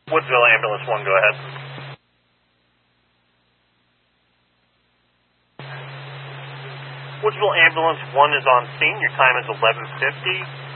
Woodsville Ambulance 1, go ahead. Woodsville Ambulance 1 is on scene. Your time is 11:50.